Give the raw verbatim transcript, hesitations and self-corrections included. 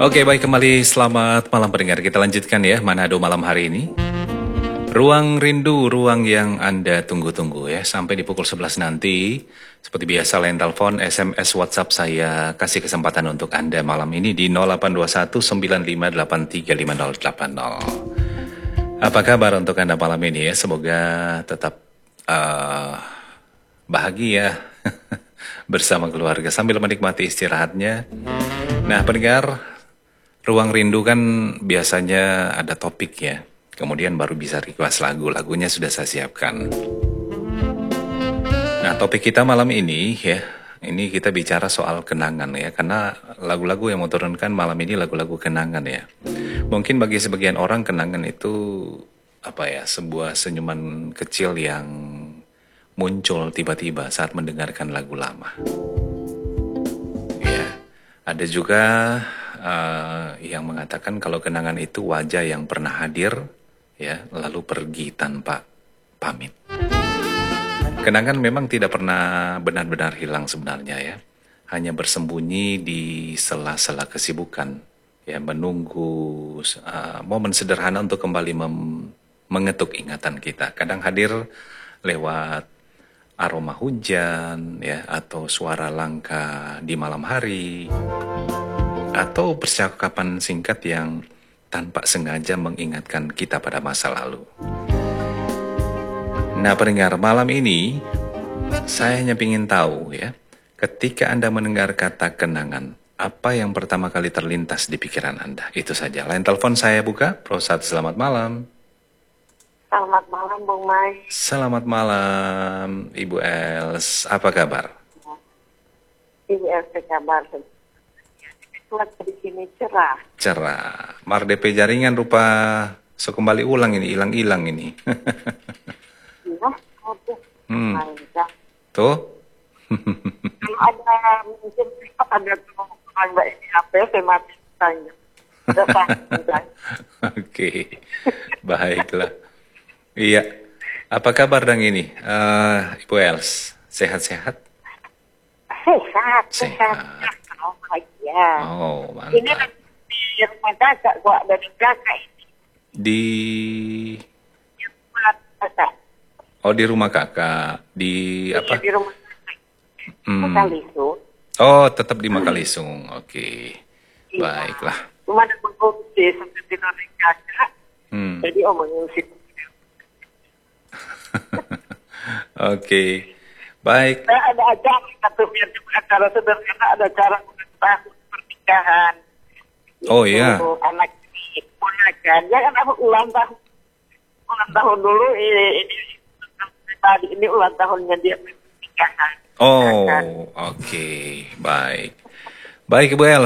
Oke, baik, kembali selamat malam pendengar. Kita lanjutkan ya Manado malam hari ini. Ruang rindu, ruang yang Anda tunggu-tunggu ya. Sampai di pukul sebelas nanti, seperti biasa line telepon, S M S, WhatsApp saya kasih kesempatan untuk Anda malam ini di nol delapan dua satu sembilan lima delapan tiga lima nol delapan nol. Apa kabar untuk Anda malam ini ya? Semoga tetap uh, bahagia bersama keluarga sambil menikmati istirahatnya. Nah, pendengar, ruang rindu kan biasanya ada topik ya. Kemudian baru bisa request lagu. Lagunya sudah saya siapkan. Nah, topik kita malam ini ya, ini kita bicara soal kenangan ya. Karena lagu-lagu yang mau turunkan malam ini lagu-lagu kenangan ya. Mungkin bagi sebagian orang kenangan itu apa ya, sebuah senyuman kecil yang muncul tiba-tiba saat mendengarkan lagu lama. Ya, ada juga Uh, yang mengatakan kalau kenangan itu wajah yang pernah hadir ya lalu pergi tanpa pamit. Kenangan memang tidak pernah benar-benar hilang sebenarnya ya, hanya bersembunyi di sela-sela kesibukan ya, menunggu uh, momen sederhana untuk kembali mem- mengetuk ingatan kita. Kadang hadir lewat aroma hujan ya, atau suara langkah di malam hari, atau percakapan singkat yang tanpa sengaja mengingatkan kita pada masa lalu. Nah, pendengar, malam ini saya hanya ingin tahu ya, ketika Anda mendengar kata kenangan, apa yang pertama kali terlintas di pikiran Anda? Itu saja. Line telepon saya buka. Prosat, selamat malam. Selamat malam, Bung Mai. Selamat malam, Ibu Els. Apa kabar? Ibu Els, kabar. Di sini cerah. Cerah. Mar D P jaringan rupa so kembali ulang ini, hilang-hilang ini. Iya, ada. Hmm. Ada. Tuh. Kalau ada mungkin ada teman Mbak ini H P, saya mati tanya. Oke, baiklah. Iya. Apa kabar dang ini, uh, Ibu Els? Sehat-sehat? Sehat, sehat. Sehat. Oh, iya. Oh, mantap. Ini di rumah kakak, gua ada di kakak ini. Di... Di rumah kakak. Oh, di rumah kakak. Di apa? Iya, di rumah kakak. Hmm. Makalisung. Oh, tetap di Makalisung. Oke. Iya. Baiklah. Cuma ada mengungsi sampai di rumah kakak. Hmm. Jadi om mengungsi. Oke. Baik. Saya ada acara, satu biar acara sederhana, ada acara ulang tahun pernikahan. Oh iya. Itu anak ini ponakan, ya kan aku ulang tahun, ulang tahun dulu ini, ini tadi ini ulang tahunnya dia pernikahan. Oh, oke, okay. Baik. Baik, Ibu El,